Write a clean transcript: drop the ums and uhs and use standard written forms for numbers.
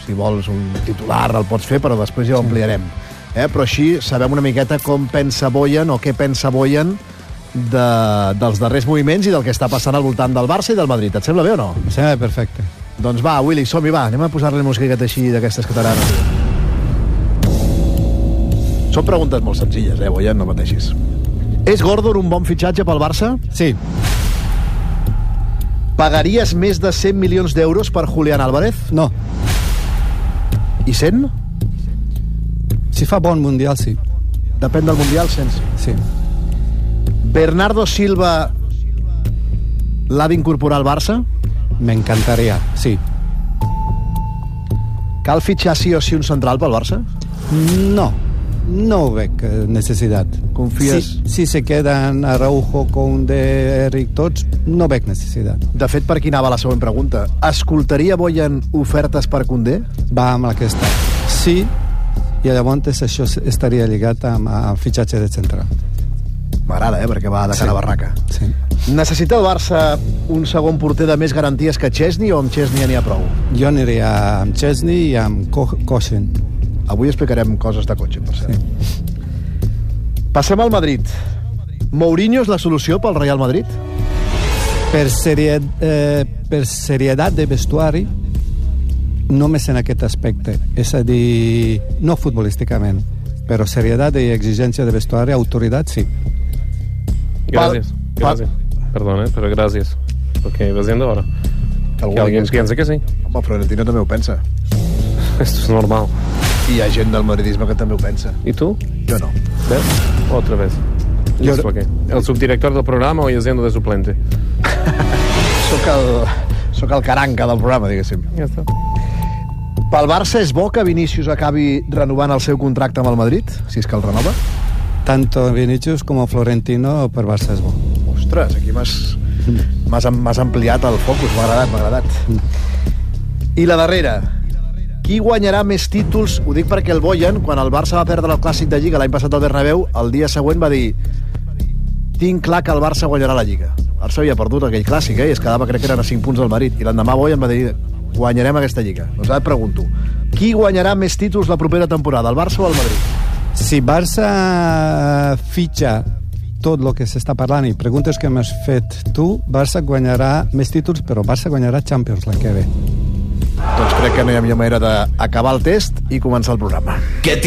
Si vols un titular el pots fer, però després ja ho ampliarem. Però així sabem una miqueta com pensa Boyan o què pensa Boyan dels darrers moviments i del que està passant al voltant del Barça i del Madrid. Et sembla bé o no? Em sembla perfecte. Doncs va, Willy, som-hi, va. Anem a posar-li musiqueta així d'aquestes catalanes. Són preguntes molt senzilles, Boyan, no pateixis. És Gordon un bon fitxatge pel Barça? Sí. Pagaries més de 100 milions d'euros per Julián Álvarez? No. I 100? Si fa bon Mundial, sí. Depèn del Mundial, 100. Sí. Bernardo Silva l'ha d'incorporar al Barça? M'encantaria, sí. Cal fitxar sí o sí un central pel Barça? No veig necessitat. Confies? Si se queden Araujo, Koundé, Eric, tots, no veig necessitat. De fet, per aquí anava la següent pregunta. Escoltaria Boyan ofertes per Koundé? Va amb aquesta. Sí, i llavors això estaria lligat amb el fitxatge de central. M'agrada, perquè va de cara a barraca. Sí. Necessita el Barça un segon porter de més garanties que Chesney o amb Chesney n'hi ha prou? Jo aniria amb Chesney i amb Kochen. Avui explicarem coses de cotxe, per cert. Sí. Passem al Madrid. Mourinho és la solució pel Real Madrid? Per serietat de vestuari, només en aquest aspecte. És a dir, no futbolísticament, però serietat i exigència de vestuari, autoritat, sí. Gracias. Perdón, pero gracias. Porque vas viendo ahora. Que alguien piense que sí. Home, Florentino també ho pensa. Esto es normal. I hi ha gent del madridisme que també ho pensa. ¿Y tú? Jo no. ¿Ves? Otra vez. Yo... El subdirector del programa hoy haciendo de suplente. Soc el caranca del programa, diguéssim. Ja està. Pel Barça és bo que Vinícius acabi renovant el seu contracte amb el Madrid, si és que el renova? Tanto Vinicius com Florentino per Barça és bo. Ostres, aquí m'has ampliat el focus, m'ha agradat. I la darrera. Qui guanyarà més títols? Ho dic perquè el Boyan, quan el Barça va perdre el Clàssic de Lliga l'any passat al Bernabéu, el dia següent va dir: tinc clar que el Barça guanyarà la Lliga. El Barça havia perdut aquell Clàssic, i es quedava, crec que eren a 5 punts del Madrid, i l'endemà Boyan va dir: guanyarem aquesta Lliga. Doncs ara et pregunto, qui guanyarà més títols la propera temporada, el Barça o el Madrid? Si Barça fitxa tot el que s'està parlant i preguntes que m'has fet tu, Barça guanyarà més títols, però Barça guanyarà Champions l'any que ve. Doncs crec que no hi ha millor manera d'acabar el test i començar el programa.